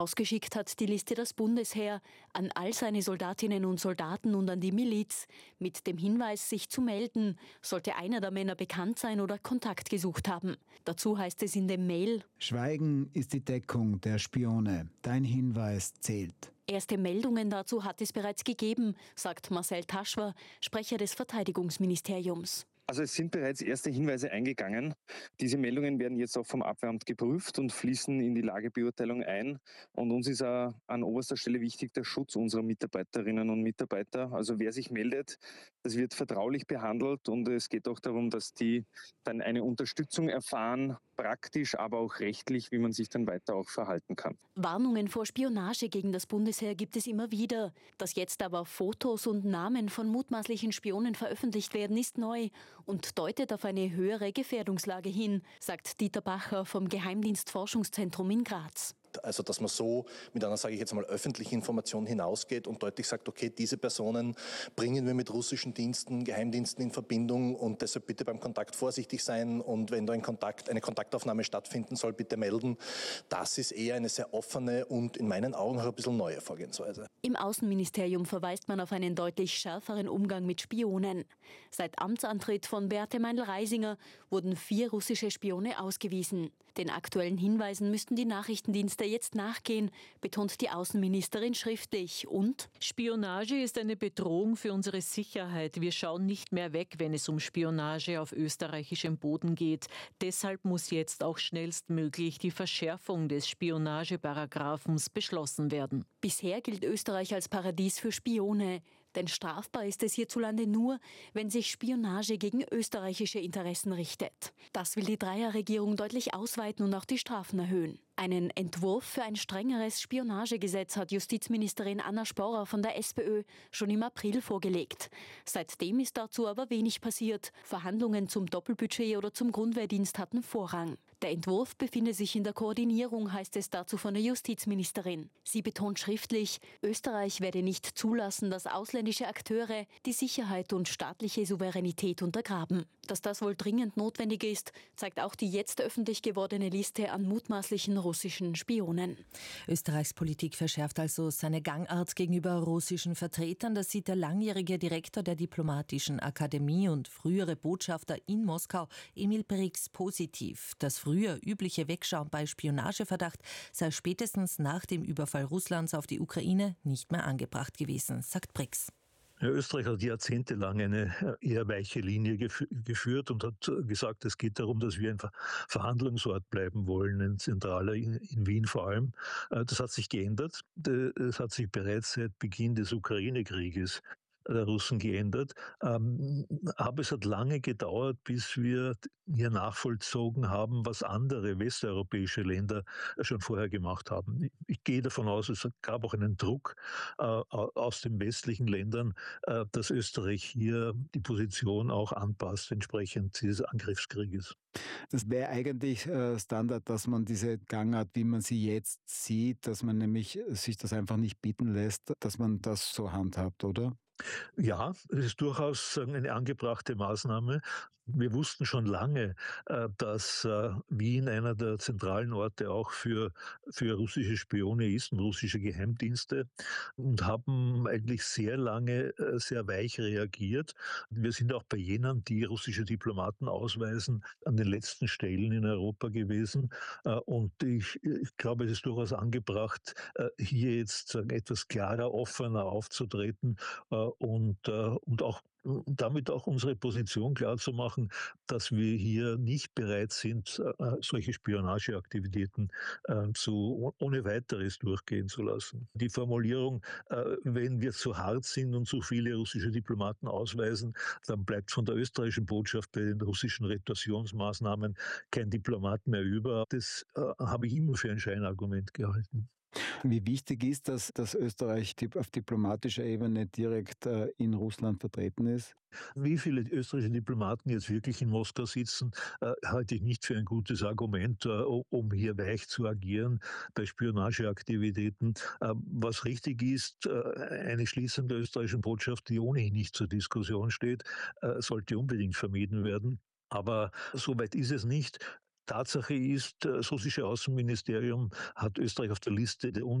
Ausgeschickt hat die Liste das Bundesheer an all seine Soldatinnen und Soldaten und an die Miliz mit dem Hinweis, sich zu melden, sollte einer der Männer bekannt sein oder Kontakt gesucht haben. Dazu heißt es in dem Mail: Schweigen ist die Deckung der Spione. Dein Hinweis zählt. Erste Meldungen dazu hat es bereits gegeben, sagt Marcel Taschwer, Sprecher des Verteidigungsministeriums. Also es sind bereits erste Hinweise eingegangen. Diese Meldungen werden jetzt auch vom Abwehramt geprüft und fließen in die Lagebeurteilung ein. Und uns ist auch an oberster Stelle wichtig der Schutz unserer Mitarbeiterinnen und Mitarbeiter. Also wer sich meldet, das wird vertraulich behandelt und es geht auch darum, dass die dann eine Unterstützung erfahren, praktisch, aber auch rechtlich, wie man sich dann weiter auch verhalten kann. Warnungen vor Spionage gegen das Bundesheer gibt es immer wieder. Dass jetzt aber Fotos und Namen von mutmaßlichen Spionen veröffentlicht werden, ist neu und deutet auf eine höhere Gefährdungslage hin, sagt Dieter Bacher vom Geheimdienstforschungszentrum in Graz. Also dass man so mit einer, sage ich jetzt mal, öffentlichen Information hinausgeht und deutlich sagt, okay, diese Personen bringen wir mit russischen Diensten, Geheimdiensten in Verbindung und deshalb bitte beim Kontakt vorsichtig sein und wenn da eine Kontaktaufnahme stattfinden soll, bitte melden. Das ist eher eine sehr offene und in meinen Augen auch ein bisschen neue Vorgehensweise. Im Außenministerium verweist man auf einen deutlich schärferen Umgang mit Spionen. Seit Amtsantritt von Beate Meindl-Reisinger wurden 4 russische Spione ausgewiesen. Den aktuellen Hinweisen müssten die Nachrichtendienste jetzt nachgehen, betont die Außenministerin schriftlich. Und: Spionage ist eine Bedrohung für unsere Sicherheit. Wir schauen nicht mehr weg, wenn es um Spionage auf österreichischem Boden geht. Deshalb muss jetzt auch schnellstmöglich die Verschärfung des Spionageparagraphens beschlossen werden. Bisher gilt Österreich als Paradies für Spione. Denn strafbar ist es hierzulande nur, wenn sich Spionage gegen österreichische Interessen richtet. Das will die Dreierregierung deutlich ausweiten und auch die Strafen erhöhen. Einen Entwurf für ein strengeres Spionagegesetz hat Justizministerin Anna Sporrer von der SPÖ schon im April vorgelegt. Seitdem ist dazu aber wenig passiert. Verhandlungen zum Doppelbudget oder zum Grundwehrdienst hatten Vorrang. Der Entwurf befinde sich in der Koordinierung, heißt es dazu von der Justizministerin. Sie betont schriftlich, Österreich werde nicht zulassen, dass ausländische Akteure die Sicherheit und staatliche Souveränität untergraben. Dass das wohl dringend notwendig ist, zeigt auch die jetzt öffentlich gewordene Liste an mutmaßlichen russischen Spionen. Österreichs Politik verschärft also seine Gangart gegenüber russischen Vertretern. Das sieht der langjährige Direktor der Diplomatischen Akademie und frühere Botschafter in Moskau, Emil Brix, positiv. Das früher übliche Wegschauen bei Spionageverdacht sei spätestens nach dem Überfall Russlands auf die Ukraine nicht mehr angebracht gewesen, sagt Brix. Ja, Österreich hat jahrzehntelang eine eher weiche Linie geführt und hat gesagt, es geht darum, dass wir ein Verhandlungsort bleiben wollen, ein zentraler in Wien vor allem. Das hat sich geändert. Es hat sich bereits seit Beginn des Ukraine-Krieges der Russen geändert. Aber es hat lange gedauert, bis wir hier nachvollzogen haben, was andere westeuropäische Länder schon vorher gemacht haben. Ich gehe davon aus, es gab auch einen Druck aus den westlichen Ländern, dass Österreich hier die Position auch anpasst, entsprechend dieses Angriffskrieges. Das wäre eigentlich Standard, dass man diese Gangart, wie man sie jetzt sieht, dass man nämlich sich das einfach nicht bieten lässt, dass man das so handhabt, oder? Ja, es ist durchaus eine angebrachte Maßnahme. Wir wussten schon lange, dass Wien einer der zentralen Orte auch für russische Spione ist und russische Geheimdienste und haben eigentlich sehr lange sehr weich reagiert. Wir sind auch bei jenen, die russische Diplomaten ausweisen, an den letzten Stellen in Europa gewesen. Und ich glaube, es ist durchaus angebracht, hier jetzt etwas klarer, offener aufzutreten und damit auch unsere Position klarzumachen, dass wir hier nicht bereit sind, solche Spionageaktivitäten ohne weiteres durchgehen zu lassen. Die Formulierung, wenn wir zu hart sind und zu viele russische Diplomaten ausweisen, dann bleibt von der österreichischen Botschaft bei den russischen Retorsionsmaßnahmen kein Diplomat mehr über. Das habe ich immer für ein Scheinargument gehalten. Wie wichtig ist das, dass Österreich auf diplomatischer Ebene direkt in Russland vertreten ist? Wie viele österreichische Diplomaten jetzt wirklich in Moskau sitzen, halte ich nicht für ein gutes Argument, um hier weich zu agieren bei Spionageaktivitäten. Was richtig ist, eine Schließung der österreichischen Botschaft, die ohnehin nicht zur Diskussion steht, sollte unbedingt vermieden werden. Aber so weit ist es nicht. Tatsache ist, das russische Außenministerium hat Österreich auf der Liste der